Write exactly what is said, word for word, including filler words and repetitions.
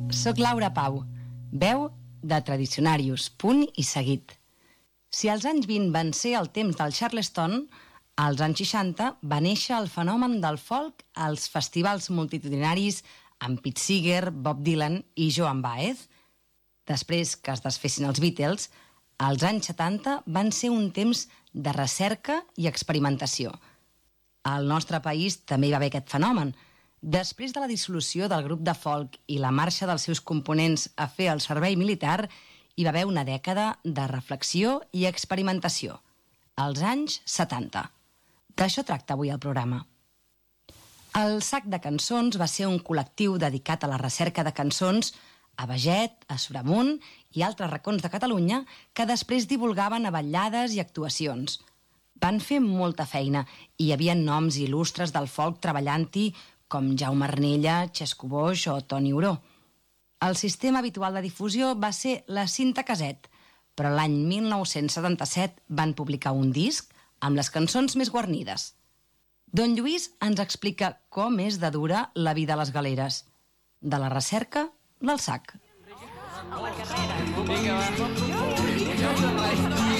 Soc Laura Pau, veu de Tradicionarius, punt i seguit. Si als anys vint van ser el temps del Charleston, als anys seixanta va néixer el fenomen del folk als festivals multitudinaris amb Pete Seeger, Bob Dylan i Joan Baez. Després que es desfessin els Beatles, els anys setanta van ser un temps de recerca i experimentació. Al nostre país també hi va haver aquest fenomen. Després de la dissolució del grup de folk i la marxa dels seus components a fer el servei militar, hi va haver una dècada de reflexió i experimentació, als anys setanta. D'això tracta avui el programa. El Sac de Cançons va ser un col·lectiu dedicat a la recerca de cançons a Beget, a Sobremunt i altres racons de Catalunya que després divulgaven a vetllades i actuacions. Van fer molta feina i hi havia noms il·lustres del folk treballant-hi com Jaume Arnella, Xesco Boix o Toni Oró. El sistema habitual de difusió va ser la cinta caset, però l'any mil nou-cents setanta-set van publicar un disc amb les cançons més guarnides. Don Lluís ens explica com és de dura la vida a les galeres, de la recerca del sac.